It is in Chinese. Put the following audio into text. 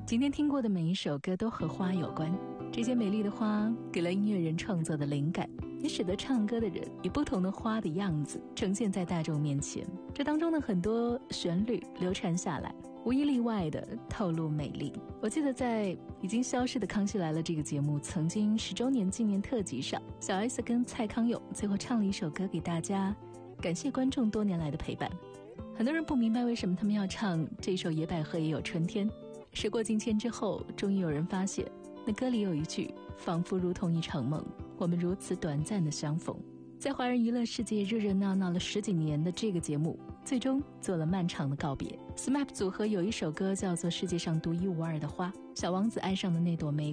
今天听过的每一首歌都和花有关，这些美丽的花给了音乐人创作的灵感，也使得唱歌的人以不同的花的样子呈现在大众面前。这当中的很多旋律流传下来，无一例外的透露美丽。我记得在已经消失的《康熙来了》这个节目曾经10周年纪念特辑上，小 S 跟蔡康永最后唱了一首歌给大家，感谢观众多年来的陪伴。很多人不明白为什么他们要唱这首《野百合也有春天》。时过境迁之后，终于有人发现，那歌里有一句仿佛如同一场梦，我们如此短暂的相逢。在华人娱乐世界热热闹闹了10几年的这个节目，最终做了漫长的告别。SMAP 组合有一首歌叫做《世界上独一无二的花》，小王子爱上的那朵玫